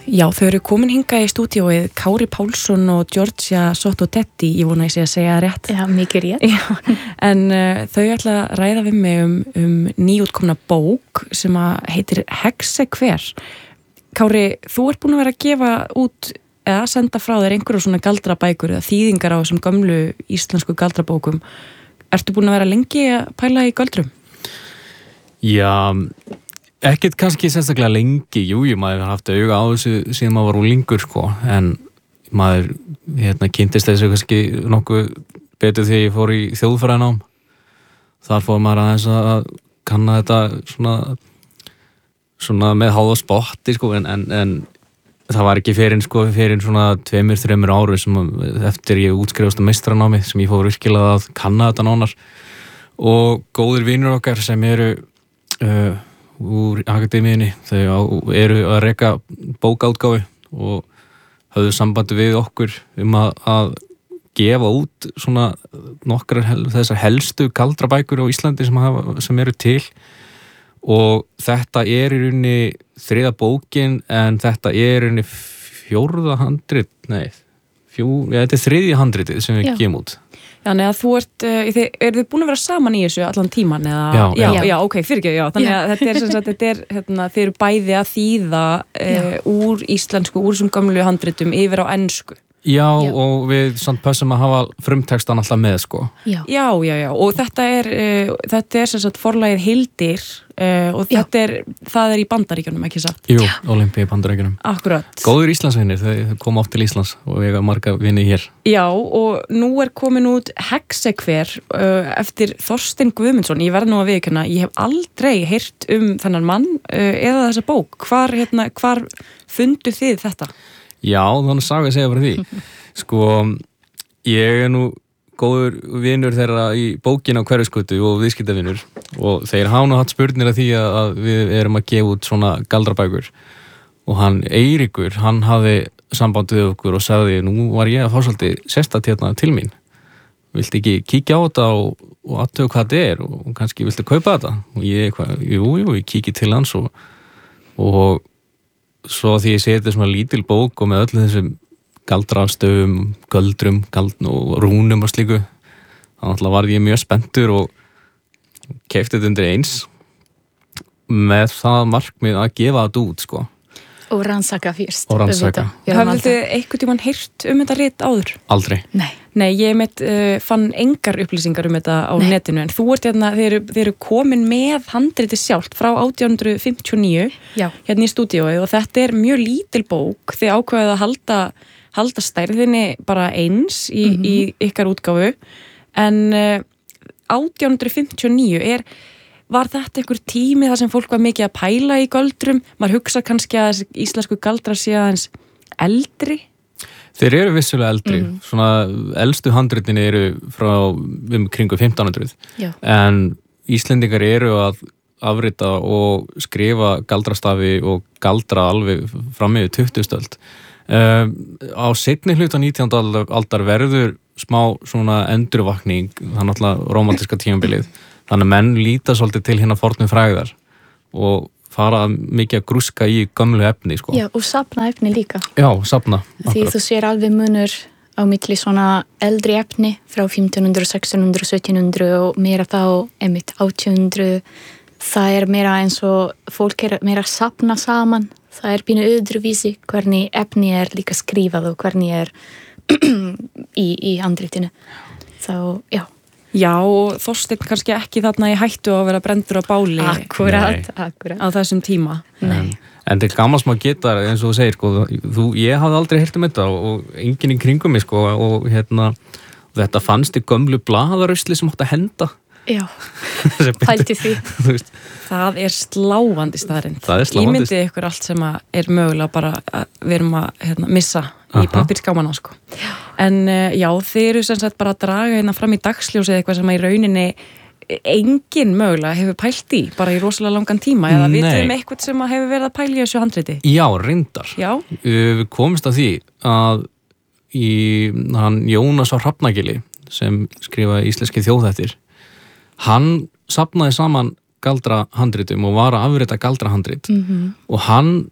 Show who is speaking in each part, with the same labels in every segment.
Speaker 1: Já, þau eru komin hingað í stúdíóið Kári Pálsson og Giorgia Sottotetti, ég vona að segja rétt.
Speaker 2: Já, mikið rétt.
Speaker 1: Já, en þau ætla að ræða við mig um nýútkomna bók sem að heitir Hexekver. Kári, þú ert búin að vera að gefa út eða senda frá þér einhverjum svona galdrabækur eða þýðingar á þessum gömlu íslensku galdrabókum. Ertu búin að vera lengi að pæla í göldrum?
Speaker 3: Já, ekkert kannski sérstaklega lengi, maður har haft auga á þessu síðan maður var unglingur sko, en maður kynntist þessu kannski nokkuð betur þegar ég fór í þjóðfræðinám. Þar fór maður aðeins að kanna þetta svona með háð og spotti sko, en það var ekki fyrir svona 2-3 árum sem eftir ég útskrifast á meistaranámi sem ég fór virkilega að kanna þetta nánar, og góðir vinur okkar sem eru úr akademíunni, þau eru að reka bókaútgáfu og höfðu sambandi við okkur að gefa út svona nokkrar þessar helstu galdrabækur á Íslandi sem eru til, og þetta í rauninni 3. bókin, en þetta í rauninni 4. handrit, þetta er 3. handritið sem við gefum út.
Speaker 1: Þannig að þú eru þið búin að vera saman í þessu allan tíman eða? Já, ok, fyrirgefðu, já. Þannig að þetta er sem sagt, þið eru bæði að þýða úr íslensku, úr þessum gömlu handritum yfir á ensku.
Speaker 3: Já, og við samt pössum að hafa frumtextan alltaf með, sko. Já,
Speaker 1: og þetta er sem sagt forlagið Hildir, og það er í Bandaríkjunum, ekki satt?
Speaker 3: Jú, Olympíu í Bandaríkjunum.
Speaker 1: Akkurat.
Speaker 3: Góður Íslandsvinir, þau koma oft til Íslands og við erum marga vinni hér.
Speaker 1: Já, og nú er komin út Hexekver eftir Þorstein Guðmundsson. Ég verð nú að viðurkenna, ég hef aldrei heyrt þennan mann eða þessa bók. Hvar fundu þið þetta?
Speaker 3: Já, þannig sagði að segja bara því. Sko, ég er nú góður vinur þeirra í bókin á Hverfisgötu og viðskiptavinur, og þeir hafa nú hatt spurnir af því að við erum að gefa út svona galdrabækur, og Eiríkur, hann hafði samband við okkur og sagði, nú var ég að fá svolítið sérstakt hérna til mín, viltu ekki kíkja á þetta og athuga hvað þetta er og kannski viltu kaupa þetta? Og ég, ég kíki til hans og svo því ég seti svona lítil bók og með öllu þessum galdrastöfum, göldrum og rúnum og slíku, þannig að var ég mjög spenntur og keypti þetta undir eins með það markmið að gefa þetta út, sko.
Speaker 2: Og rannsaka fyrst.
Speaker 3: Og rannsaka.
Speaker 1: Hafðu þið einhvern tímann heyrt þetta rit áður?
Speaker 3: Aldrei.
Speaker 1: Nei, ég fann engar upplýsingar þetta á netinu, en þú ert þið eru komin með handritið sjálft frá 1859 hérna í stúdíói, og þetta er mjög lítil bók. Þið ákveðið að halda stærðinni bara eins í ykkar útgáfu, en 1859 var þetta einhver tími þar sem fólk var mikið að pæla í göldrum? Maður hugsa kannski að íslensku galdrar sé aðeins eldri?
Speaker 3: Þeir eru vissulega eldri. Svona elstu handritin eru frá kringu 1500. Já. En Íslendingar eru að afrita og skrifa galdrastafi og galdra alveg fram yfir 20. öld. Á seinni hluta 19. aldar verður smá svona endurvakning, það er náttúrulega rómantíska tímabilið. Þannig að menn líta svolítið til hérna fornum frægðar og fara mikið að grúska í gömlu efni, sko.
Speaker 2: Já, og safna efni líka.
Speaker 3: Já, safna.
Speaker 2: Því þú sér alveg munur á milli svona eldri efni frá 1500, 1600, 1700 og meira þá 1800. Það er meira eins og fólk er meira að safna saman. Það er pínu öðruvísi hvernig efni er líka skrifað og hvernig er í handritinu. Þá, já.
Speaker 1: Já, og Þorsteinn kannski ekki þarna í hættu að vera brendur á báli.
Speaker 2: Akkurat.
Speaker 1: Á þessum tíma.
Speaker 3: En þetta er gaman smá geta, eins og þú segir, sko, ég hafði aldrei heyrt þetta og enginn í kringum mig, sko, og þetta fannst í gömlu blaðarusli sem átti að henda.
Speaker 2: Já, pælti því.
Speaker 1: Það er sláandi staðarind. Ímyndið ykkur allt sem er mögulega bara að við erum að missa í pappírskámana, sko. En já, þið eru sem sagt bara að draga hérna fram í dagsljósið eitthvað sem í rauninni enginn mögulega hefur pælt í, bara í rosalega langan tíma, eða vitið eitthvað sem hefur verið að pæla í þessu handriti? Já,
Speaker 3: reyndar.
Speaker 1: Já.
Speaker 3: Við komumst að því að hann Jónas á Hrafnagili sem skrifaði íslenski þjóðhættir, hann safnaði saman galdrahandritum og var að afrita galdrahandrit og hann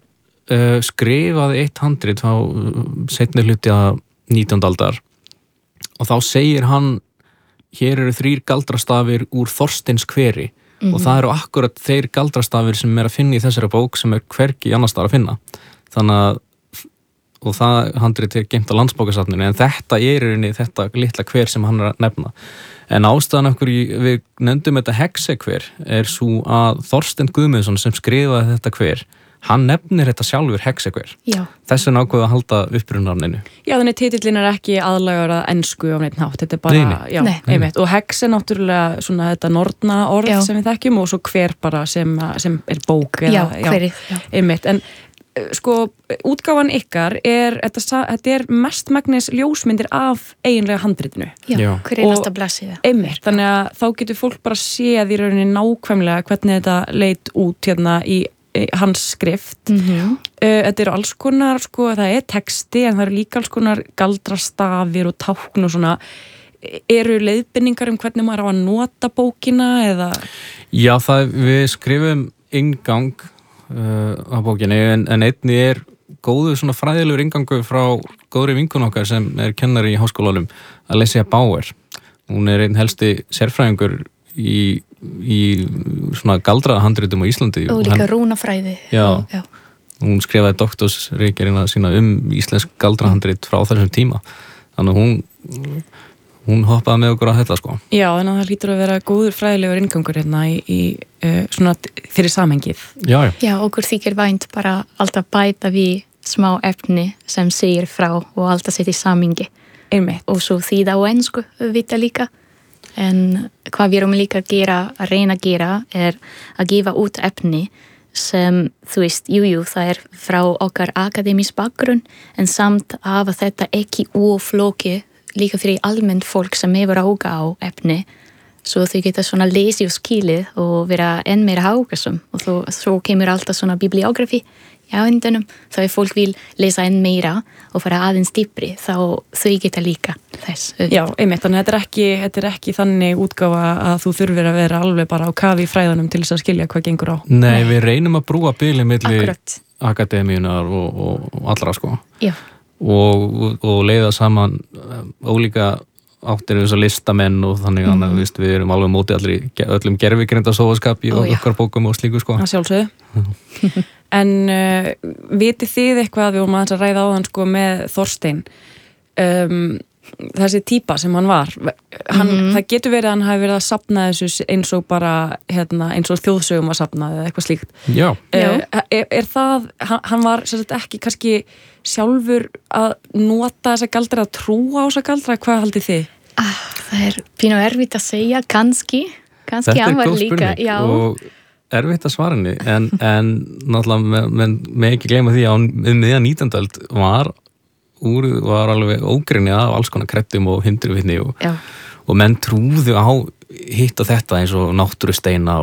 Speaker 3: skrifaði eitt handrit á seinni hluti af 19. aldar og þá segir hann hér eru 3 galdrastafir úr Þorsteins hveri og það eru akkurat þeir galdrastafir sem að finna í þessari bók sem hvergi annars staðar að finna þannig að og það handrit geymt á Landsbókasafninu en þetta í þetta litla hver sem hann að nefna en ástæðan okkur við nefndum þetta hexekver svo að Þorsteinn Guðmundsson sem skrifaði þetta hver hann nefnir þetta sjálfur hexekver þess vegna ákveðu að halda upprunaninu
Speaker 1: Já, þannig titillin ekki aðlagaður að ensku á neitt hátt, þetta bara einmitt, og hex náttúrulega svona þetta norna orð sem við þekkjum og svo hver bara sem bók einmitt, en sko, útgáfan ykkar þetta mestmegnis ljósmyndir af eiginlega handritinu
Speaker 2: hver einasta blaðsíða
Speaker 1: einmitt, þannig að þá getur fólk bara séð í rauninni nákvæmlega hvernig þetta leit út hérna í hans skrift þetta alls konar, sko, það texti en það líka alls konar galdrastafir og tákn og svona eru leiðbendingar hvernig maður á að nota bókina eða?
Speaker 3: Já, við skrifum inngang á bókinni en einnig góðu svona fræðilegur inngangur frá góðri vinkun okkar sem kennari í háskólanum, Alessia Bauer hún einn helsti sérfræðingur í svona galdrahandritum á Íslandi
Speaker 2: og líka rúnafræði
Speaker 3: hún skrifaði doktorsritgerðina sína íslensk galdrahandrit frá þessum tíma þannig hún hoppaði með okkur á þetta sko.
Speaker 1: Já, en það hlýtur að vera góður fræðilegur inngangur hérna í svona fyrir samhengið.
Speaker 2: Já, okkur þykir vænt bara alltaf bæta við smá efni sem segir frá og alltaf setja í samhengi.
Speaker 1: Einmitt.
Speaker 2: Og svo þýða á ensku vita líka. En hvað við erum líka að reyna að gera að gefa út efni sem, þú veist, það frá okkar akademísk bakgrunn en samt hafa þetta ekki flókið líka fyrir almennt fólk sem hefur áhuga á efni svo þau geta svona lesið og skilið og vera enn meira áhugasum og svo kemur alltaf svona bibliografi á endanum, þá fólk vil lesa enn meira og fara aðeins dýpri þá þau geta líka þess.
Speaker 1: Já, einmitt, þannig að þetta ekki þannig útgáfa að þú þurfir að vera alveg bara á kafi í fræðunum til þess að skilja hvað gengur á.
Speaker 3: Nei, við reynum að brúa bilið milli akademíunar og allra sko.
Speaker 2: Já.
Speaker 3: Og leiða saman ólíka áttir þess að listamenn og þannig að við erum alveg mótið öllum gervigrinda sófaskap í okkar bókum og slíku sko.
Speaker 1: Það sjálfsögðu. En vitið þið eitthvað við vorum aðeins að ræða á hann sko með Þorstein þessi típa sem hann var það getur verið að hann hafi verið að safna þessu eins og bara eins og þjóðsögum að safna eða eitthvað slíkt.
Speaker 3: Já.
Speaker 1: Það hann var sérstætt ekki kannski sjálfur að nota þessa galdra að trúa á þessa galdra, hvað haldið þið?
Speaker 2: Það pínu erfitt að segja, kannski hann var líka.
Speaker 3: Þetta er góð spurning og erfitt að svara henni en náttúrulega með ekki gleyma því að miðjan 19. öld var alveg ógrinni af alls konar kreddum og hindurvitni og menn trúðu á hitt og þetta eins og náttúrusteina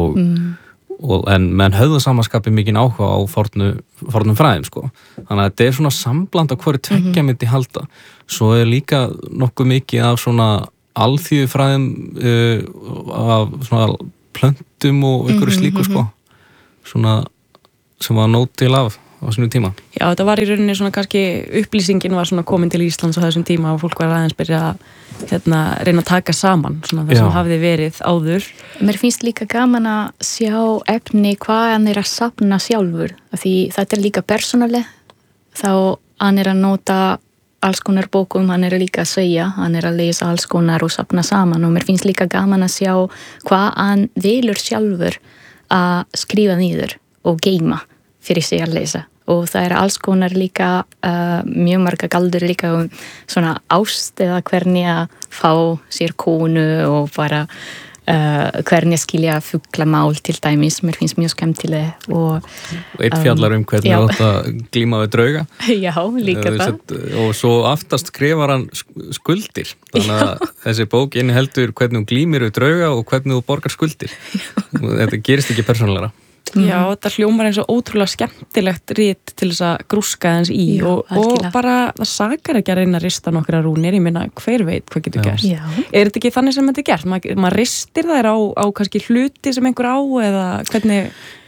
Speaker 3: en menn höfðu samanskapi mikinn áhuga á fornum fræðum sko. Þannig að þetta svona sambland á hverju tveggja myndi halda. Svo líka nokkuð mikið af svona alþýðu fræðum af svona plöntum og einhverju slíku sko. Svona sem var nóg til af á sínum tíma.
Speaker 1: Já, þetta var í rauninni svona kannski upplýsingin var svona komin til Íslands á þessum tíma og fólk var aðeins byrja að reyna að taka saman svona það sem hafði verið áður.
Speaker 2: Mér finnst líka gaman að sjá efni hvað hann að safna sjálfur því þetta líka persónuleg þá hann að nota alls konar bókum, hann líka að segja hann að lesa alls konar og safna saman og mér finnst líka gaman að sjá hvað hann velur sjálfur að skrifa niður og geima fyrir sig að lesa og það alls konar líka mjög marga galdur líka svona ást eða hvernig að fá sér konu og bara hvernig að skilja fuglamál til dæmis, mér finnst mjög skemmtileg og
Speaker 3: eitt fjallar hvernig þetta glíma við drauga
Speaker 2: já, líka það
Speaker 3: og svo aftast skrifar hann skuldir þannig að þessi bók inniheldur hvernig hún glímir við drauga og hvernig þú borgar skuldir þetta gerist ekki persónulegra.
Speaker 1: Já, þetta hljómar eins og ótrúlega skemmtilegt rit til þess að grúska eins í og bara það sakar ekki að reyna að rista nokkra rúnir, ég minna hver veit hvað getur gert.
Speaker 2: Já.
Speaker 1: Er þetta ekki þannig sem þetta er gert? Maður ristir þær á kannski hluti sem einhver á eða hvernig?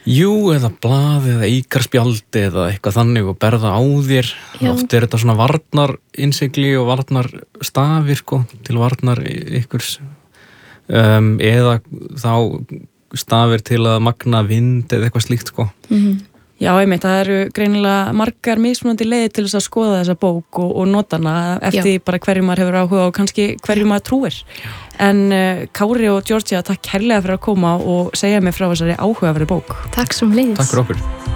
Speaker 3: Jú, eða blað eða íkarspjaldi eða eitthvað þannig og berða á þér. Oft þetta svona varnarinnsigli og varnarstafir sko, til varnar ykkurs eða þá stafir til að magna vind eða eitthvað slíkt sko.
Speaker 1: Já, einmitt, það eru greinilega margar mismunandi leiðir til þess að skoða þessa bók og nota hana eftir bara hverju maður hefur áhuga og kannski hverju maður trúir. En Kári og Georgia, takk kærlega fyrir að koma og segja mig frá þessari áhugaverði bók.
Speaker 2: Takk sem leiðis.
Speaker 3: Takk fyrir okkur.